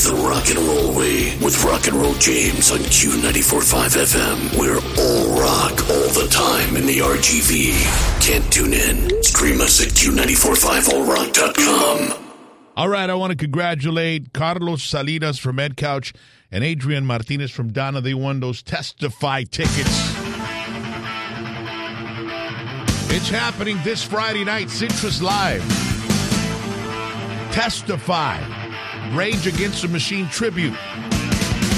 the rock and roll way with Rock and Roll James on Q94.5 FM. We're all rock all the time in the RGV. Can't tune in? Stream us at Q945allrock.com. All right, I want to congratulate Carlos Salinas from Ed Couch and Adrian Martinez from Donna. They won those Testify tickets. It's happening this Friday night, Citrus Live. Testify. Rage Against the Machine tribute.